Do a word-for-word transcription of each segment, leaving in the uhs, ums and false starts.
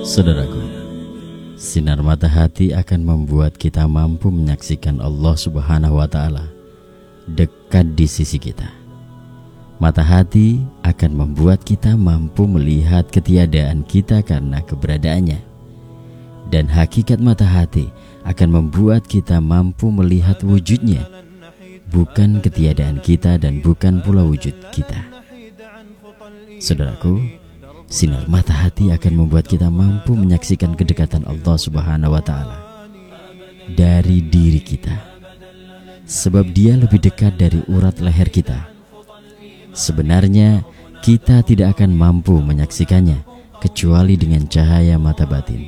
Saudaraku, sinar mata hati akan membuat kita mampu menyaksikan Allah Subhanahu wa Ta'ala dekat di sisi kita. Mata hati akan membuat kita mampu melihat ketiadaan kita karena keberadaannya. Dan hakikat mata hati akan membuat kita mampu melihat wujudnya, bukan ketiadaan kita dan bukan pula wujud kita. Saudaraku, sinar mata hati akan membuat kita mampu menyaksikan kedekatan Allah Subhanahu wa Ta'ala dari diri kita, sebab Dia lebih dekat dari urat leher kita. Sebenarnya kita tidak akan mampu menyaksikannya kecuali dengan cahaya mata batin.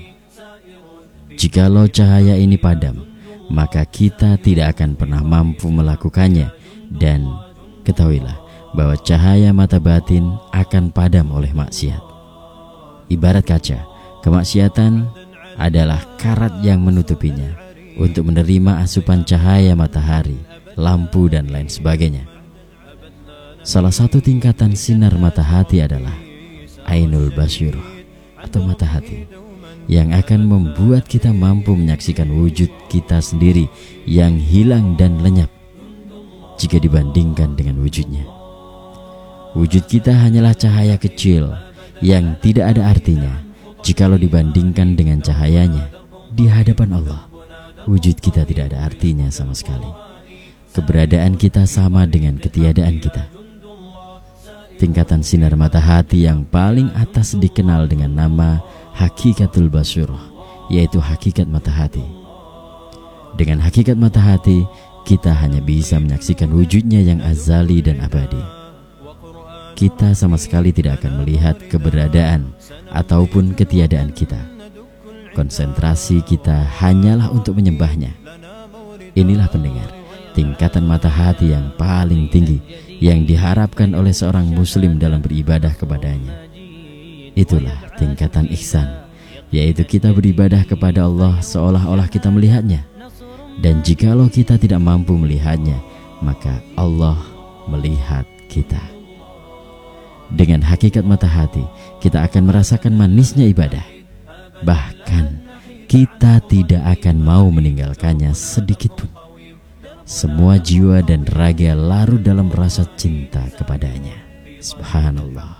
Jikalau cahaya ini padam, maka kita tidak akan pernah mampu melakukannya. Dan ketahuilah bahwa cahaya mata batin akan padam oleh maksiat. Ibarat kaca, kemaksiatan adalah karat yang menutupinya untuk menerima asupan cahaya matahari, lampu, dan lain sebagainya. Salah satu tingkatan sinar mata hati adalah Ainul Basyirah atau mata hati, yang akan membuat kita mampu menyaksikan wujud kita sendiri yang hilang dan lenyap jika dibandingkan dengan wujudnya. Wujud kita hanyalah cahaya kecil yang tidak ada artinya jikalau dibandingkan dengan cahayanya di hadapan Allah. Wujud kita tidak ada artinya sama sekali. Keberadaan kita sama dengan ketiadaan kita. Tingkatan sinar mata hati yang paling atas dikenal dengan nama Hakikatul Basyirah, yaitu hakikat mata hati. Dengan hakikat mata hati, kita hanya bisa menyaksikan wujudnya yang azali dan abadi. Kita sama sekali tidak akan melihat keberadaan ataupun ketiadaan kita. Konsentrasi kita hanyalah untuk menyembahnya. Inilah pendengar, tingkatan mata hati yang paling tinggi yang diharapkan oleh seorang muslim dalam beribadah kepadanya. Itulah tingkatan ihsan, yaitu kita beribadah kepada Allah seolah-olah kita melihatnya. Dan jikalau kita tidak mampu melihatnya, maka Allah melihat kita. Dengan hakikat mata hati, kita akan merasakan manisnya ibadah. Bahkan kita tidak akan mau meninggalkannya sedikit pun. Semua jiwa dan raga larut dalam rasa cinta kepadanya. Subhanallah.